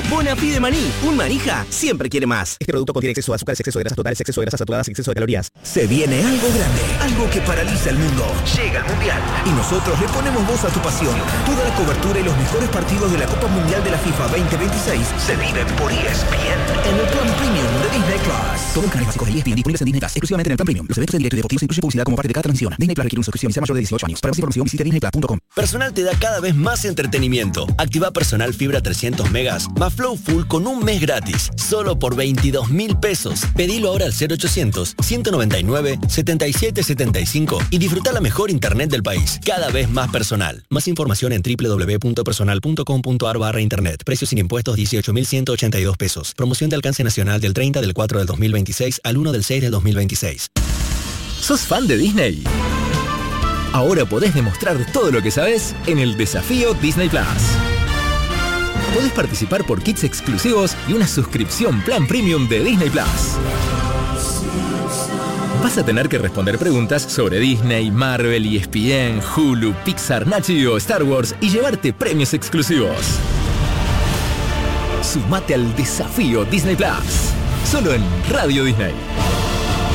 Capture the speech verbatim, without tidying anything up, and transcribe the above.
Bonafide de maní. Un manija siempre quiere más. Este producto contiene exceso de azúcares, exceso de grasas totales, exceso de grasas saturadas y exceso de calorías. Se viene algo grande, algo que paraliza el mundo. Llega el Mundial. Y nosotros le ponemos voz a tu pasión. Toda la cobertura y los mejores partidos de la Copa Mundial de la FIFA veinte veintiséis se viven por E S P N en el plan premium de Disney Plus. Todo el canal básico de E S P N disponibles en Disney Plus, exclusivamente en el plan premium. Los eventos en directo y deportivos incluyen publicidad como parte de cada transmisión. Disney Plus requiere una suscripción y sea mayor de dieciocho años. Para más información visite disney plus punto com. Personal te da cada vez más entretenimiento. Activa Personal Fibra trescientos megas más Flow Full con un mes gratis. Solo por veintidós mil pesos. Pedilo ahora al cero ochocientos, ciento noventa y nueve, setenta y siete setenta y cinco y disfruta la mejor internet del país. Cada vez más personal. Más información en doble u doble u doble u punto personal punto com punto a r barra internet. Precios sin impuestos dieciocho mil ciento ochenta y dos pesos. Promoción de alcance nacional del treinta del cuatro del dos mil veintiséis al uno del seis del dos mil veintiséis. ¿Sos fan de Disney? Ahora podés demostrar todo lo que sabes en el desafío Disney Plus. Podés participar por kits exclusivos y una suscripción plan premium de Disney Plus. Vas a tener que responder preguntas sobre Disney, Marvel, E S P N, Hulu, Pixar, Nat Geo, Star Wars y llevarte premios exclusivos. Sumate al desafío Disney Plus. Solo en Radio Disney.